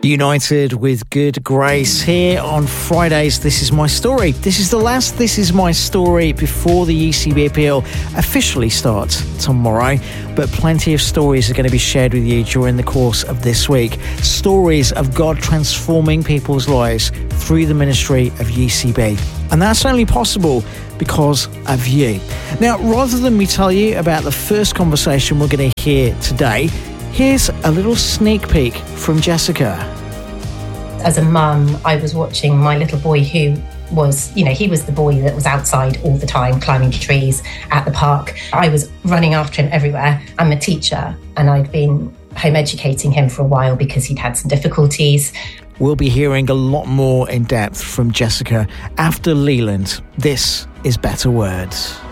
United with Good Grace here on Fridays. This is my story. This is the last This Is My Story before the ECB appeal officially starts tomorrow. But plenty of stories are going to be shared with you during the course of this week. Stories of God transforming people's lives through the ministry of UCB. And that's only possible because of you. Now, rather than me tell you about the first conversation we're going to hear today, here's a little sneak peek from Jessica. As a mum, I was watching my little boy who was, he was the boy that was outside all the time, climbing trees at the park. I was running after him everywhere. I'm a teacher and I'd been home educating him for a while because he'd had some difficulties. We'll be hearing a lot more in depth from Jessica after Leland. This is Better Words.